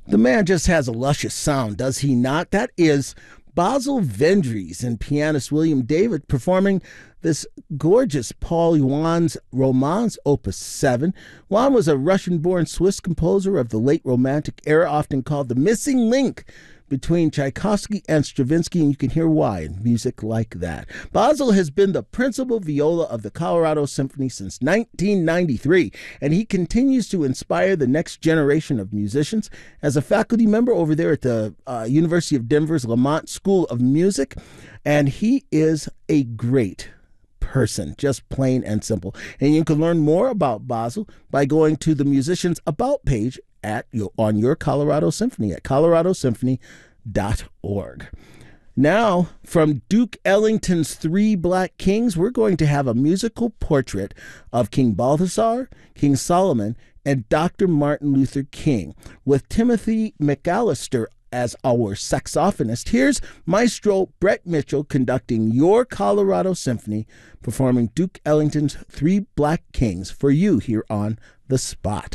The man just has a luscious sound, does he not? That is Basil Vendries and pianist William David performing this gorgeous Paul Juon's Romance Opus 7. Juon was a Russian-born Swiss composer of the late Romantic era, often called the missing link between Tchaikovsky and Stravinsky, and you can hear why in music like that. Basil has been the principal viola of the Colorado Symphony since 1993, and he continues to inspire the next generation of musicians as a faculty member over there at the University of Denver's Lamont School of Music, and he is a great person, just plain and simple. And you can learn more about Basil by going to the Musicians About page on your Colorado Symphony at coloradosymphony.org. Now, from Duke Ellington's Three Black Kings, we're going to have a musical portrait of King Balthasar, King Solomon, and Dr. Martin Luther King, with Timothy McAllister as our saxophonist. Here's Maestro Brett Mitchell conducting your Colorado Symphony, performing Duke Ellington's Three Black Kings for you here on The Spot.